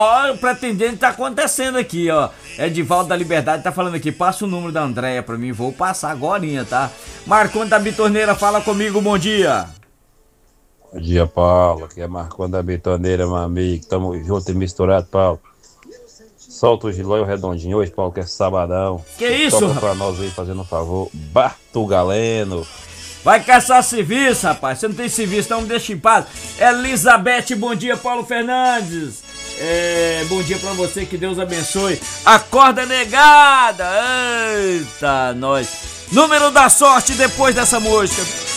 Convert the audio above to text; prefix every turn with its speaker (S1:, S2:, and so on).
S1: Ó, o pretendente tá acontecendo aqui, ó. Edivaldo da Liberdade tá falando aqui, passa o número da Andréia pra mim, vou passar agorinha, tá? Marcondes da Bitoneira, fala comigo, bom dia.
S2: Bom dia, Paulo. Aqui é Marcondes da Bitoneira, meu amigo. Tamo junto e misturado, Paulo. Solta o Giló e o Redondinho hoje, Paulo, que é sabadão.
S1: Que isso,
S2: Toca
S1: rapaz?
S2: pra nós aí, fazendo um favor. Barto Galeno.
S1: Vai caçar serviço, rapaz. Você não tem serviço, não me deixa em paz. Elizabeth, bom dia, Paulo Fernandes. Bom dia pra você, que Deus abençoe. Acorda negada. Eita, nós. Número da sorte depois dessa música.